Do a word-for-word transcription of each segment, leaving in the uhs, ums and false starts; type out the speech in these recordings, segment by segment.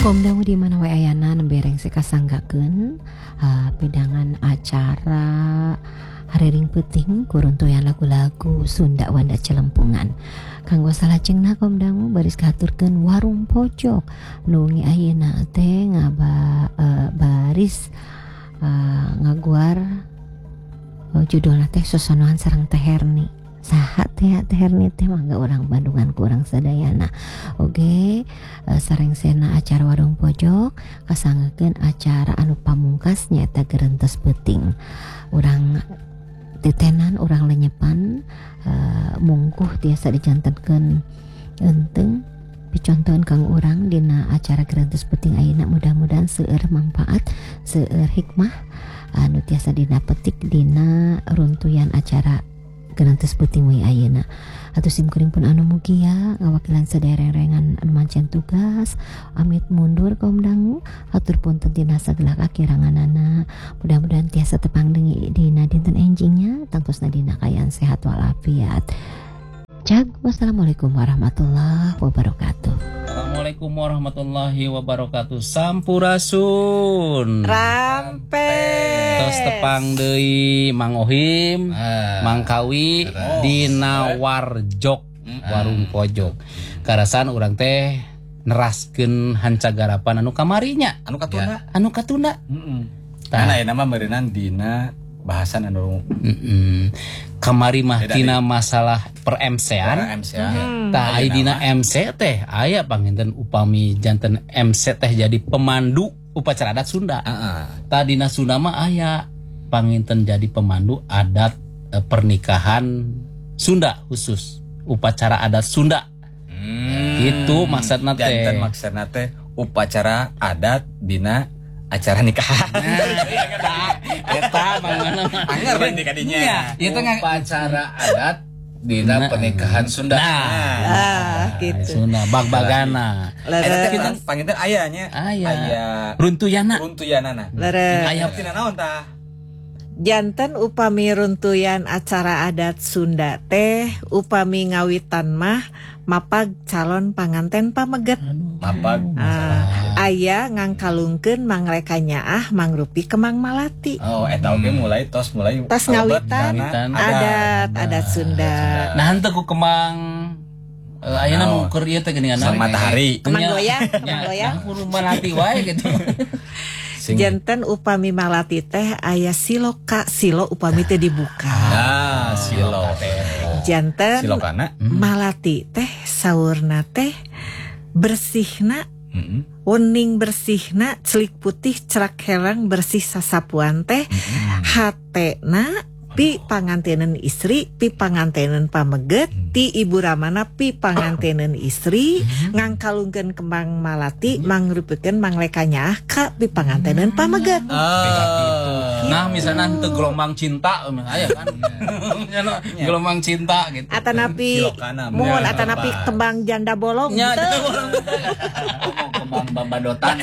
Komdamu di mana wae ayana nembereng sekasanggakeun uh, pidangan acara hariring peuting kuruntuyan lagu-lagu Sunda Wanda Celempungan. Kanggo salajengna komdamu baris katurkeun warung pojok nungi ayeuna teh ngaba uh, baris uh, ngaguar uh, judulna teh Sosonoan sareng Teh Herni. Saha teh Teh Herni teh mangga orang Bandungan kurang sadayana. Oge uh, sareng sena acara warung pojok kasanggekeun acara anu pamungkas nyaeta Gerentes Peuting. Urang titenan urang lenyepan uh, mungkuh tiasa dijantenkeun enteng dicontohan kang urang dina acara Gerentes Peuting ayeuna mudah-mudahan seueur manfaat seueur hikmah anu tiasa didapetik dina runtuyan acara Gerentes Peuting we ayeuna. Atuh simkuring pun anu mugia ngawakilan sadereng-rengan anu mancan tugas amit mundur kaum dangu atur punten tina sagala kakiranganana. Mudah-mudahan tiasa tepang dengi dina dinten enjingnya tangtosna dina kayaan sehat walafiat. Jag, wassalamualaikum warahmatullahi wabarakatuh. Assalamualaikum warahmatullahi wabarakatuh. Sampurasun Rampe tos tepang deui Mang Ohim, ah, Mang Kawi oh, dina warjok warung pojok. Karasan urang teh neraskeun hancagarapan anu kamarinya anu katuna ya. anu katuna heeh kana aya nama meureunana dina bahasan anu heeh kamari mah tina masalah per M C-an tah aya dina M C teh aya panginten upami janten M C teh jadi pemandu upacara adat Sunda. Heeh. Tah dina Sunda mah aya panginten jadi pemandu adat eh, pernikahan Sunda khusus upacara adat Sunda. Hmm. Itu maksudna teh. Janten maksudna teh upacara adat dina acara nikahan. Eta mangana anger di kadinya. Ieu teh upacara adat dina pernikahan Sunda. Ah, gitu. Sunda bag-bagana. Eta kita panginten aya nya. Aya. Runtuyana. Runtuyanana. Leres. Aya tina naon tah? Janten upami runtuyan acara adat Sunda teh upami ngawitan mah mapag calon panganten pameget. Mapag uh, aya ngangkalungkeun mangreka nyaah mangrupi kemang malati. Oh eta oge mulai tos mulai tos ngawitan adat adat Sunda. Nah henteu ku kemang uh, ayeuna nu keur ieu teh geuningan matahari. Kemang goyang, kemang goyang. Kudu malati wae gitu. Janten upami malati teh aya siloka silo upami teh dibuka. Ah, silo teh. Janten silokana malati teh saurna teh bersihna, heeh. Wening bersihna, celik putih cerak herang bersih sasapuan teh, hatena pi pangantenen istri, pi pangantenen pameget, ti ibu ramana pi pangantenen istri, ngangkalungkeun kembang malati, mangrupikeun manglekanya ka pi pangantenen pameget. Oh. Nah, misalnya henteu gelombang cinta, aya kan. Gelombang cinta gitu. Atanapi mohon atanapi kembang janda bolong. Nya kembang babadotan.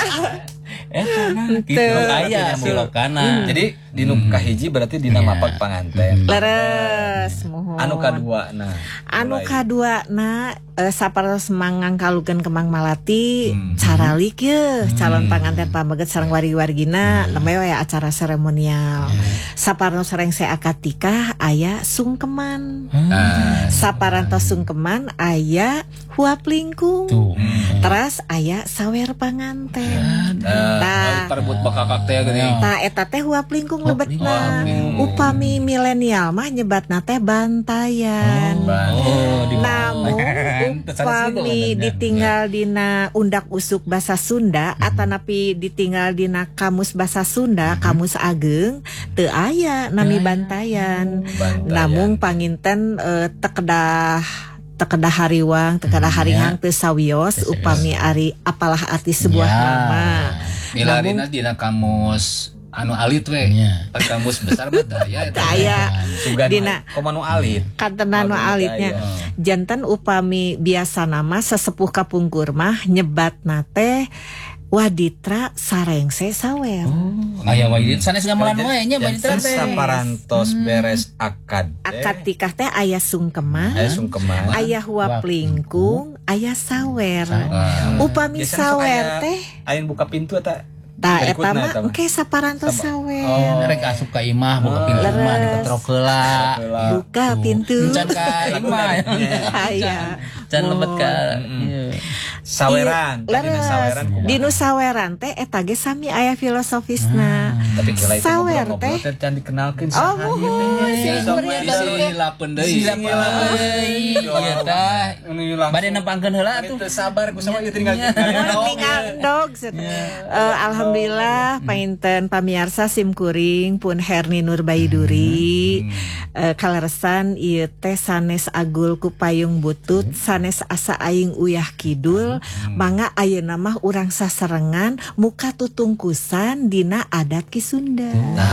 Eta nah gitu aya silokana. Jadi dinu kahiji berarti dina mapag panganten. Leres mohon. Anu kaduana. Anu kaduana uh, saparos mangangkalukeun kemang malati hmm. caralik ye hmm. calon panganten pameget sareng wargi-wargina hmm. namanya we acara seremonial. Hmm. Saparos sareng seakatika aya sungkeman. Hmm. Saparantos sungkeman aya huap lingkung. Hmm. Teras aya sawer panganten. Hmm. Tah perebut bakakak teh geuning. Tah eta teh huap lingkung lebetna. Upami milenial mah nyebatna teh bantayan. Oh, namun upami ditinggal dina undak usuk basa Sunda atanapi ditinggal dina kamus basa Sunda, kamus ageng teu aya nami bantayan. Namun panginten uh, tekedah tekedah hariwang, tekedah harihang teu sawios upami ari apalah arti sebuah nama. Milarina dina kamus anu alit we nya kamus besar mah daya eta daya dina komanu alit kantena anu alitnya janten upami biasa nama sesepuh kapungkur mah nyebatna teh waditra sarengse sawer. Aya waditra sanes gamelan wae nya waditra teh. Saparantos beres akad. Akad tikah teh aya sungkeman, Aya sungkeman. aya huap lingkung, aya sawer. Upami Biasana sok sawer aya- teh Ayeuna buka pintu eta. ta eta berikutna mah eta mah. engke saparantos sawer. Oh, rek asup ka imah buka pintu Leres. mah diketrok heula. Buka pintu. Can ka imah. Aya. Can lebet ka. Ieu. Saweran. Iya, Dina leres. saweran kumaha? Dinu saweran teh eta ge sami aya filosofisna. Tapi kira itu Sawer ngobrol-ngobrol teh. teh can dikenalkeun Oh, muhun. Singkur nya tadi Silapeun deui. Silapeun deui. Ieu tah. Bade nempangkeun heula Atuh tuh. sabar ku sama ieu tinggal. Tinggal dog. Eh, alhamdulillah painten pamiarsa simkuring pun Herni Nurbaiduri. Eh, kaleresan ieu teh sanes agul ku payung butut, sanes asa aing uyah kidul, mangga ayeuna mah urang saserengan muka tutungkusan dina adat Ki Sunda.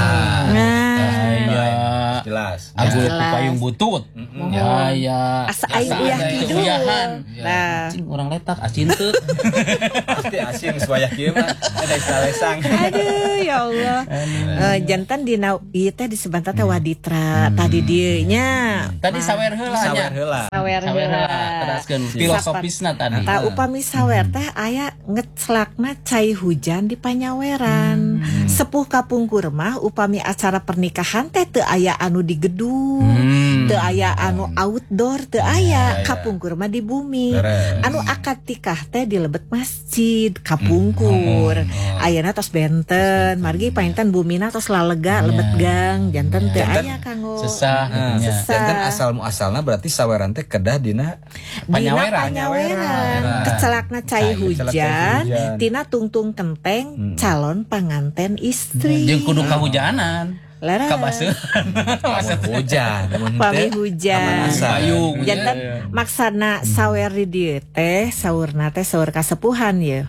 Nah, Ya. Jelas. Agul Jelas. payung butut. Ya ya. Asa aing uyah ada kidul. uyahan. Nah. Cing urang letak acin teu. Pasti asin suaya kieu mah ada istalesang. Aduh ya Allah. Eh, jantan dina ieu teh disebutna teh waditra. Tadi dieu nya. Tadi sawer heula nya. Sawer heula. Sawer Sawer heula. heula. Teraskeun filosofisna tadi. Ta upami sawer teh aya ngetslakna cai hujan di panyaweran. Sepuh kapungkur mah upami acara pernikahan teh teu aya anu di gedung. Hmm. Teu aya anu outdoor, teu aya. Ya, ya. Kapungkur mah di bumi. Beres. Anu akad tikah teh di lebet masjid, kapungkur. Ayeuna tos benten, margi painten bumina tos lalega lebet gang, janten teu Janten aya kanggo. Sesah Nah, gitu nya. Sesah. janten asal muasalna berarti saweran teh kedah dina Dina Panyaweran. panyaweran, Nah. kecelakna cai Cai- kecelak cai hujan, hujan. tina tungtung kenteng calon panganten istri. Jeung kudu kahujanan. Leres. Kabaseuhan. hujan. Mun Pami teh hujan. aman asa. Payung. Janten maksana sawer di dieu teh saurna teh saur kasepuhan ye.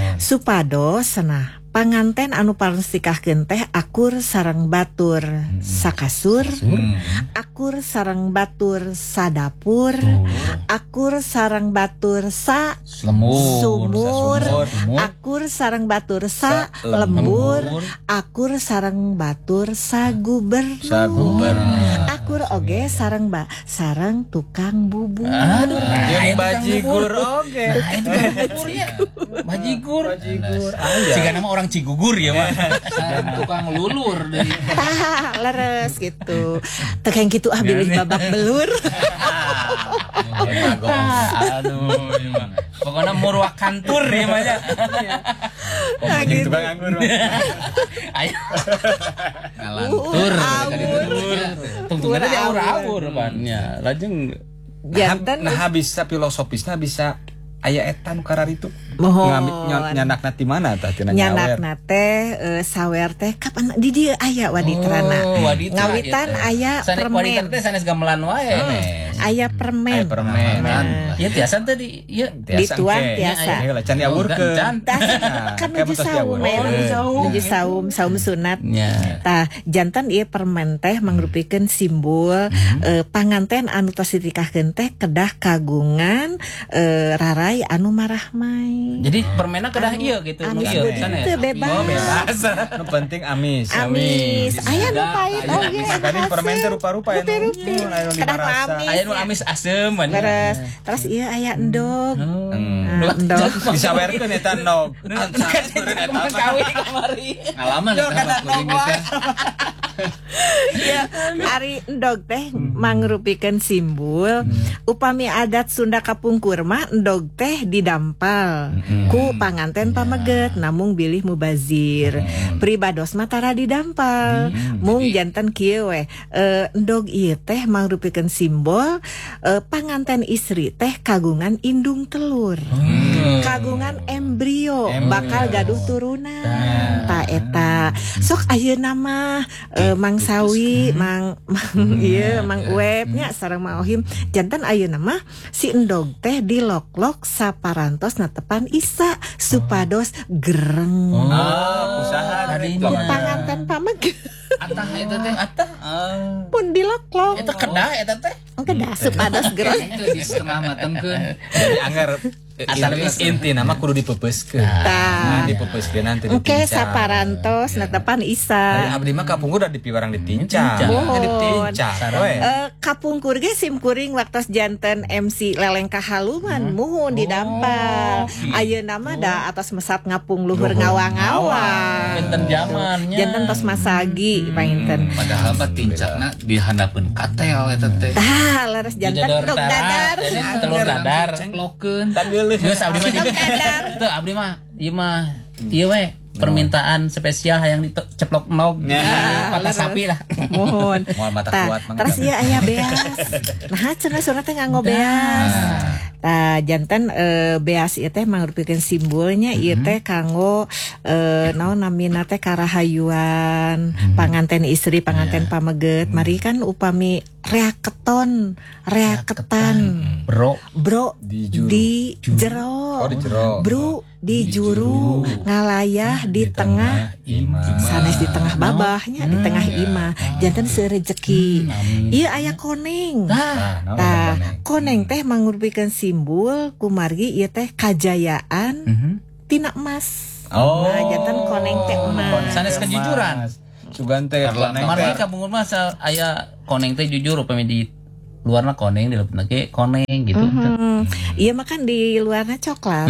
Supados cenah panganten anu parestikahkeun teh akur sareng batur sakasur, akur sareng batur sadapur, akur sareng batur sa Lemur. sumur, Sumur. akur sareng batur sa Sa lembur. lembur, akur sareng batur sa gubernur, Sa gubernur. akur oge sareng ba sareng tukang bubur. Aduh, Jeung bajigur oge. Nah, itu kan buburnya. Bajigur. Bajigur Siga aya. nama orang Cigugur ya mah. Sareng tukang lulur deui. Tah, leres gitu. Tekeng gitu ah bilih babak belur. Ah, aduh, ini mah. Pokoknya murwa kantur ya mah ya. Jeung tukang anggur. Ayo. Ngalantur. Tungtungna di aur-aur bannya. Lajeng Janten nah bisa filosofisna bisa aya eta nu kararitu. Mohon. Ngamit ny- nyanakna ti mana tah tina nyawer. nyanakna teh eh, sawer teh kapan di dieu aya waditrana. Oh, waditra, Ngawitan ieu teh. aya Sanes waditra permen. teh sanes gamelan wae. Aya permen. Aya permen. Ieu tiasa teh di ieu Dituang tiasa. Heula can diawurkeun. Can. Tah kan Kayak nuju betos saum, diawurkeun. men. saum. Nuju saum, saum sunat. Ya. Tah jantan ieu permen teh mangrupikeun simbol eh, panganten anu tos ditikahkeun teh kedah kagungan eh, rarai anu marahmai. Jadi permennya kedah ieu gitu. Anu Nu ieu disebut sanes. teu bebas. Oh, bebas. Nu penting amis. Amis, aya nu pahit Aya oge. Makanya permen teh rupa-rupa ya. Rupa-rupa. Anu Kedah dibarasa. amis. Aya nu amis asem banyak. Leres. Terus iya aya endog. Hmm. Nah, endog. Disawerkeun eta nog. Kawin kamari. Ngalaman eta pas kuring teh. Ya, ari endog teh mangrupikeun simbol upami adat Sunda kapungkur mah endog teh didampal ku panganten pameget namung bilih mubazir. Pribados mah tara didampal. Mung janten kieu we. Eh, endog ieu teh mangrupikeun simbol eh, panganten istri teh kagungan indung telur. Kagungan embrio bakal gaduh turunan. Ta eta sok ayeuna mah eh, Mang Sawi, Mang Mang ieu Mang Uwebnya sareng Mang Ohim janten ayeuna mah si endog teh diloklok saparantos netepan Isa supados gereng. Ah, usaha Tadi gitu. mah. Panganten pameget. Atah eta teh atah. Pun diloklok. Eta kedah eta teh. Kedah supados geus. Itu di setengah matengkeun. Jadi anggar asal inti nama kudu dipepeuskeun. Nah, dipepeuskeun nanti Oke, saparantos netepan Isa. Ari abdi mah kapungkur udah dipiwarang ditincang. Ditincang. Eh kapungkur ge sim kuring waktos janten M C Leleng Kahaluman muhun didampal. Ayeuna mah da atas mesat ngapung luhur ngawang-ngawang. Benten zamannya. Janten tos masagi panginten. Padahal mah tincakna dihandapeun katel eta teh. Tah, leres janten dok dadar. Telur dadar. Ceplokeun. Geus abdi mah jadi teu abdi mah ieu mah ieu we permintaan spesial hayang diceplok nog patah sapi lah. Mohon. Moal mata Ta, kuat mah. terus ieu aya beas. Nah, cenah surna teh nganggo beas. Tah, janten e, beas ieu teh mangrupikeun simbolnya ieu teh kanggo e, naon namina teh karahayuan, panganten istri, panganten pameget. Mari kan upami reaketon, reaketan. Bro, Bro Di juru. di jero. Oh, di jero. Bro di juru, ngalayah di tengah imah. sanes di tengah babahnya di tengah imah janten serejeki ieu aya koneng Nah, naon tah eta koneng teh mangrupikeun simbol kumargi ieu teh kajayaan tina emas. Oh. Nah, janten koneng teh emas. sanes kejujuran. Sugan teh koneng Margi teh. kapungkur mah asal aya koneng teh jujur upami di luarna koneng di dalamna ge koneng gitu. Hmm, iya makan di luarnya coklat.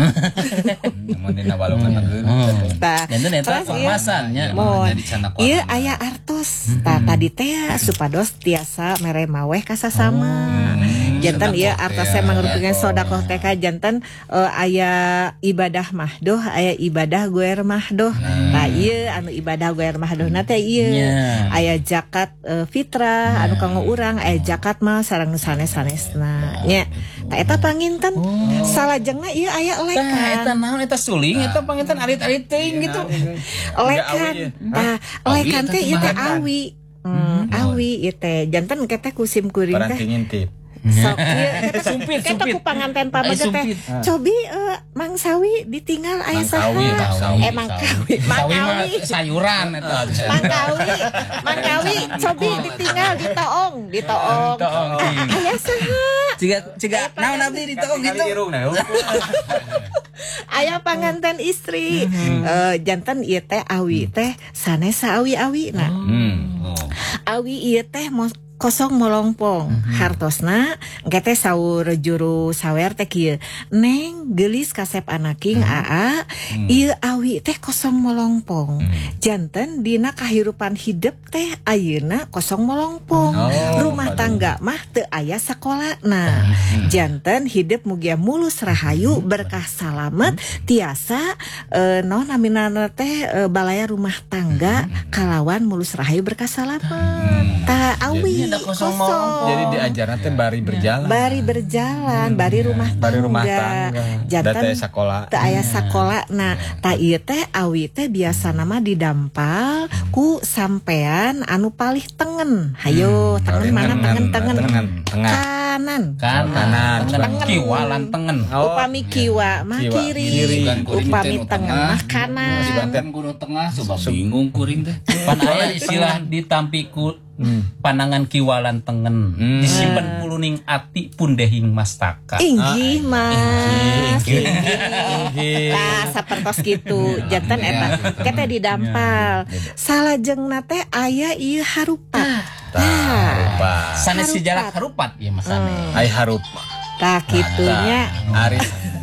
Mun dina balongan geus. Tah, Janten eta terus ieu- kemasannya. Mohon. Jadi cana kuat. Iya aya artos. Tah tadi teh supados tiasa mere maweh ka sasama. Janten ieu artosnya mangrupikeun sodakoh teh ka janten eh, aya ibadah mahdoh, aya ibadah guer mahdoh. Nah ieu anu ibadah guer mahdohna teh ieu. Nya. Aya zakat eh, fitrah anu kanggo urang, aya zakat mah sareng nu sanes-sanesna. Nya. Tah eta panginten salajengna ieu aya Tah eta lekan. naon eta suling eta panginten alit-alit teuing gitu. Lekan. Tah lekan teh ieu teh awi. Hmm, awi ieu teh janten keteh kusim kuring Barang teh. ngintip. Sok ieu eta Sumpit, kita sumpit. ku panganten pameget Ay, teh. sumpit. Cobi eh, Mang Sawi ditinggal aya saha? Sawi, Mang Sawi. Eh Mang Kawi, Mang Sawi mah Kawi. sayuran eta. Mang Kawi, Mang Kawi, cobi ditinggal di toong, di toong. Aya saha? Ciga ciga naon abdi ditoong gitu. Aya panganten istri. Eh janten ieu teh awi teh sanes awi-awina. Awi ieu teh mos kosong molongpong hartosna engke teh saur juru sawer teh kieu neng geulis kasep anaking aa ieu awi teh kosong molongpong janten dina kahirupan hidup teh ayeuna kosong molongpong rumah tangga mah teu aya sakolana janten hidup mugia mulus rahayu berkah salamet tiasa eh, naon naminana teh eh, balaya rumah tangga kalawan mulus rahayu berkah salamet tah awi Ada kosong kosong. molongpong. Jadi diajarna teh bari berjalan. Bari berjalan, bari rumah tangga. Bari rumah tangga. Janten Da teh sakola. teu aya sakola. Nah, ta ieu teh awi teh biasa nama didampal ku sampean anu palih tengen. Hayo, tengen mana tengen-tengen. Tengen, tengah. Kanan. Kan Kanan. tengen kiwalan tengen. Oh, Upami kiwa mah Kiwa, kiri, kiri. upami tengah mah kanan. Sibanten kudu tengah coba bingung kuring teh. Pan aya istilah ditampi ku panangan kiwalan tengen disimpen puluning ati pundehing mastaka. Inggih mas, Inggih. inggih. Nah, sapertos gitu. Janten eta kete didampal. Salajengna teh aya ieu harupat. Harupat. Sanes si Harupat. jalak harupat ieu mah sanes. Ai harupat. Tah kitunya Ari.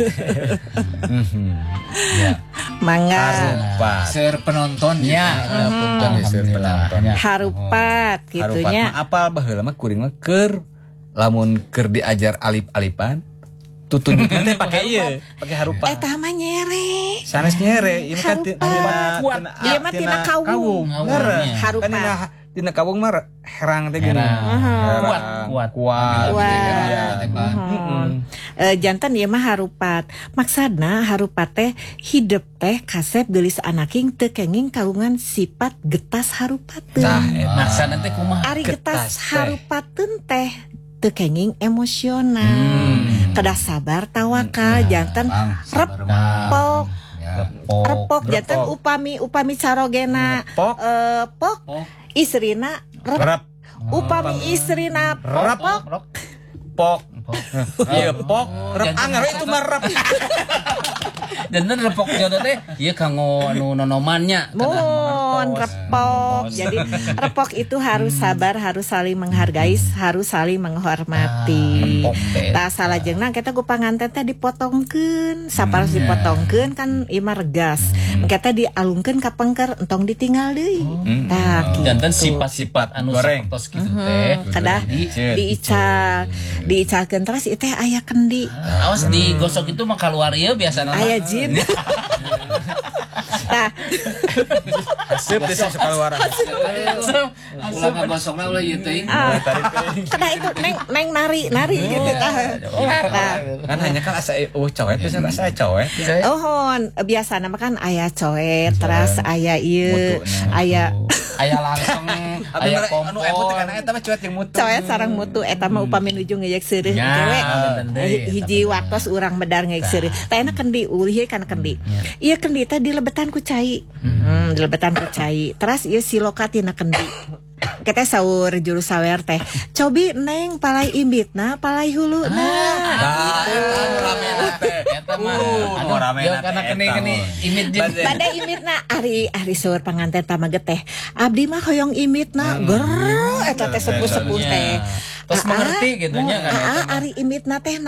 mangga Harupat. Share penonton Ya, Alhamdulillah. alhamdulillah. harupat Harupat kitunya. mah apal baheula mah kuring mah keur lamun keur diajar alip-alipan tutunjukna teh pake ieu, pake harupat. Eta mah nyere. Sanes nyere, ieu kan tina Harupat. Ieu mah tina kawung. Ngeureun. Harupat. Kan tina tina kawung mah herang teh gini. Herang. Herang. Kuat, kuat. Kuat. Kuat. Heeh. Eh, janten ieu mah harupat. Maksudna harupat teh hidup teh kasep geulis anaking teu kenging kagungan sifat getas harupateun. Tah, Nah, sana teh kumaha? Ari getas getas teh. harupateun teh teu kenging emosional. Kedah sabar tawakal janten repok. Repok. Repok janten upami upami carogena Repok. eh pok Repok. istrina rep. Rep. Upami istrina Rep. popok. Pok. Iya, pok. Rep Jangan- anggar itu mah rep. Dan dan repok jodoh teh ieu kanggo anu nonomannya. Mohon repok. Jadi repok itu harus sabar, harus saling menghargai, harus saling menghormati. repok teh. Tah salajengna kita ku panganten teh dipotongkeun, saparos dipotongkeun kan ieu mah regas. Kita dialungkeun ka pengker entong ditinggal deui. Tah kitu. Janten sifat-sifat anu Goreng. sapertos kitu teh. Kedah diical, diicalkeun terus ieu teh aya kendi. Awas digosok itu mah keluar ieu biasana. Aya jin. Nah, Haseup teh sok keluar. Ulah ngagosokna ulah ieu teuing. ah, kedah itu neng neng nari nari gitu tah. Nah, Kan hanya kan asa oh coet bisa asa coet. ohon biasana mah kan aya coet, terus aya ieu, aya Aya langsung aya Anu emu teh kompor. kana eta mah coet yang mutu. coet sareng mutu eta mah upami nuju ngeyek seureuh Ya, dewe. bener deui, Hi- eta Hiji bener. waktos urang medar ngeyek seureuh. Tah enak kendi ulih kana kendi. Ieu kendi teh dilebetan ku cai. Hmm, dilebetan ku cai. Terus ieu siloka tina kendi. Kita saur juru sawer teh. Cobi neng palai imbitna, palai huluna. Eta mah nu rame Yo na kana teh, kene-kene eta imit jeung Pada imitna ari ari saur panganten pamaget teh. Abdi mah hoyong imitna. Ger eta teh sepuh-sepuh teh. terus mengerti gitu nya kan. Aa, ari imitna teh